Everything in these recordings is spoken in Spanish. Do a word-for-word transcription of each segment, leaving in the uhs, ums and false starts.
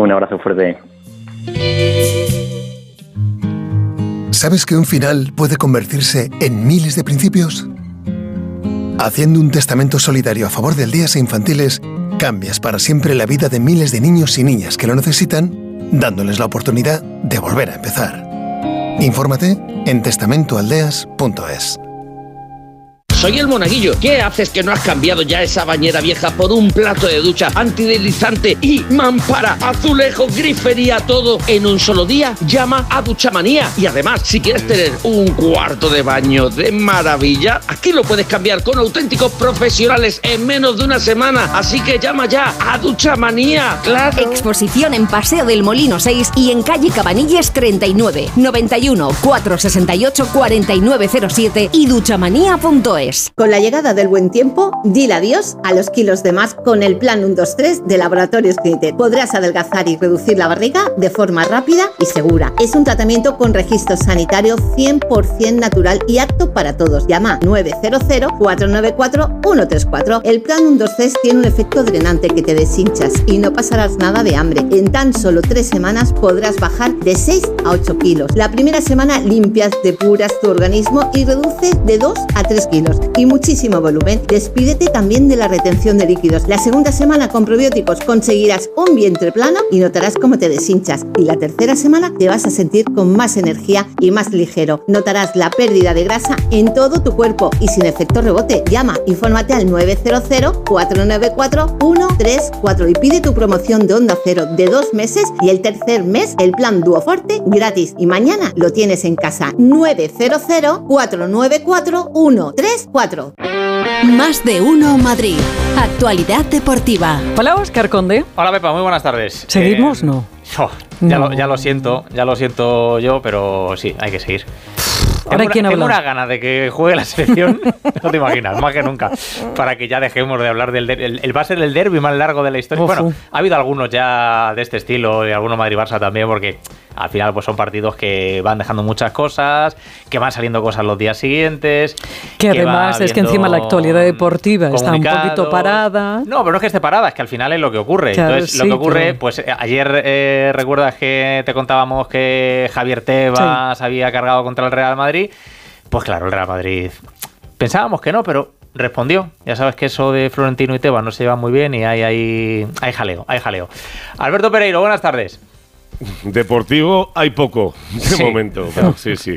Un abrazo fuerte. ¿Sabes que un final puede convertirse en miles de principios? Haciendo un testamento solidario a favor del Días Infantiles, cambias para siempre la vida de miles de niños y niñas que lo necesitan, dándoles la oportunidad de volver a empezar. Infórmate en testamento aldeas punto es. Soy el Monaguillo. ¿Qué haces que no has cambiado ya esa bañera vieja por un plato de ducha antideslizante y mampara, azulejo, grifería, todo en un solo día? Llama a Duchamanía. Y además, si quieres tener un cuarto de baño de maravilla, aquí lo puedes cambiar con auténticos profesionales en menos de una semana. Así que llama ya a Duchamanía. ¡Claro! Exposición en Paseo del Molino seis y en calle Cabanilles treinta y nueve, noventa y uno, cuatrocientos sesenta y ocho, cuarenta y nueve cero siete y duchamanía punto es. Con la llegada del buen tiempo, dile adiós a los kilos de más con el plan uno dos tres de Laboratorios Clinic. Podrás adelgazar y reducir la barriga de forma rápida y segura. Es un tratamiento con registro sanitario cien por ciento natural y apto para todos. Llama nueve cero cero, cuatro nueve cuatro, uno tres cuatro. El plan uno dos tres tiene un efecto drenante que te deshinchas y no pasarás nada de hambre. En tan solo tres semanas podrás bajar de seis a ocho kilos. La primera semana limpias, depuras tu organismo y reduces de dos a tres kilos. Y muchísimo volumen. Despídete también de la retención de líquidos. La segunda semana con probióticos conseguirás un vientre plano y notarás cómo te deshinchas. Y la tercera semana te vas a sentir con más energía y más ligero. Notarás la pérdida de grasa en todo tu cuerpo y sin efecto rebote. Llama, infórmate al nueve cero cero, cuatro nueve cuatro, uno tres cuatro y pide tu promoción de Onda Cero de dos meses y el tercer mes el plan Duoforte gratis. Y mañana lo tienes en casa. nueve cero cero, cuatro nueve cuatro, uno tres cuatro. Más de uno Madrid. Actualidad deportiva. Hola, Óscar Conde. Hola, Pepa, muy buenas tardes. ¿Seguimos? Eh, no. Oh, ya, no. Lo, ya lo siento, ya lo siento yo, pero sí, hay que seguir. Ahora tengo, quién una, tengo habla. una gana de que juegue la selección, no te imaginas, más que nunca, para que ya dejemos de hablar del derbi. El, el va a ser el derbi más largo de la historia. Uf, bueno, uf. ha habido algunos ya de este estilo y algunos Madrid-Barça también, porque al final pues son partidos que van dejando muchas cosas, que van saliendo cosas los días siguientes. Que además es que encima la actualidad deportiva está un poquito parada. No, pero no es que esté parada, es que al final es lo que ocurre. Claro, Entonces, sí, lo que ocurre, pero... pues ayer eh, recuerdas que te contábamos que Javier Tebas sí. había cargado contra el Real Madrid. Pues claro, el Real Madrid pensábamos que no, pero respondió. Ya sabes que eso de Florentino y Tebas no se llevan muy bien y hay, hay, hay jaleo, hay jaleo. Alberto Pereiro, buenas tardes. Deportivo hay poco de sí. momento, pero sí, sí.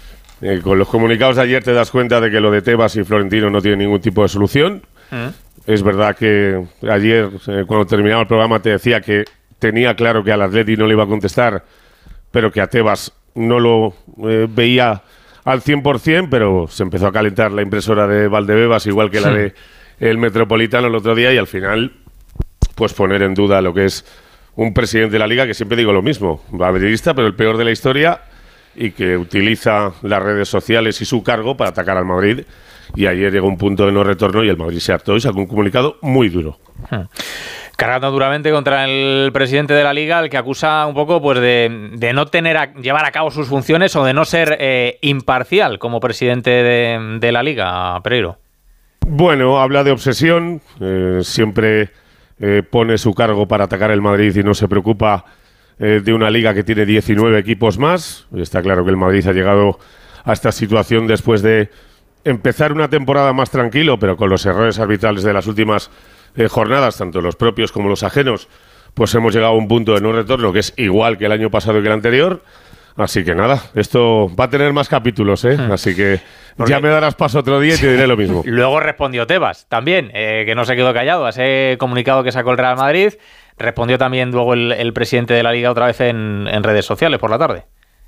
Eh, con los comunicados de ayer te das cuenta de que lo de Tebas y Florentino no tiene ningún tipo de solución. Mm. Es verdad que ayer, eh, cuando terminaba el programa, te decía que tenía claro que al Atleti no le iba a contestar, pero que a Tebas no lo eh, veía al cien por ciento, pero se empezó a calentar la impresora de Valdebebas, igual que la de el Metropolitano el otro día, y al final, pues poner en duda lo que es un presidente de la Liga, que siempre digo lo mismo, madridista, pero el peor de la historia, y que utiliza las redes sociales y su cargo para atacar al Madrid, y ayer llegó un punto de no retorno y el Madrid se hartó y sacó un comunicado muy duro. Hmm. Cargando duramente contra el presidente de la Liga, al que acusa un poco pues de, de no tener a, llevar a cabo sus funciones o de no ser eh, imparcial como presidente de, de la Liga, Pereiro. Bueno, habla de obsesión, eh, siempre eh, pone su cargo para atacar el Madrid y no se preocupa eh, de una Liga que tiene diecinueve equipos más. Está claro que el Madrid ha llegado a esta situación después de empezar una temporada más tranquilo, pero con los errores arbitrales de las últimas Eh, jornadas, tanto los propios como los ajenos, pues hemos llegado a un punto de no retorno que es igual que el año pasado y que el anterior. Así que nada, esto va a tener más capítulos, ¿eh? Hmm. Así que Porque... ya me darás paso otro día y te diré lo mismo. Luego respondió Tebas también, eh, que no se quedó callado a ese comunicado que sacó el Real Madrid. Respondió también luego el, el presidente de la Liga otra vez en, en redes sociales por la tarde.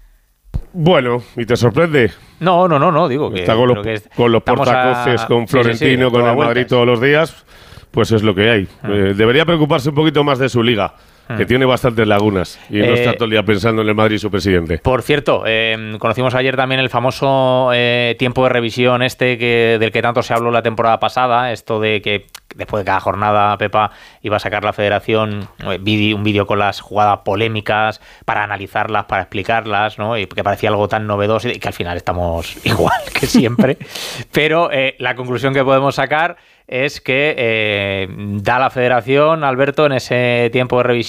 Bueno, ¿y te sorprende? No, no, no, no, digo que... Está con los, que con los portacoces, a... con Florentino, sí, sí, con el Madrid todos los días... Pues es lo que hay. Ah. Eh, debería preocuparse un poquito más de su liga, ah. que tiene bastantes lagunas y eh, no está todo el día pensando en el Madrid y su presidente. Por cierto, eh, conocimos ayer también el famoso eh, tiempo de revisión este que del que tanto se habló la temporada pasada, esto de que después de cada jornada Pepa iba a sacar la federación eh, un vídeo con las jugadas polémicas para analizarlas, para explicarlas, ¿no? Y que parecía algo tan novedoso y que al final estamos igual que siempre. Pero eh, la conclusión que podemos sacar es que eh, da la federación, Alberto, en ese tiempo de revisión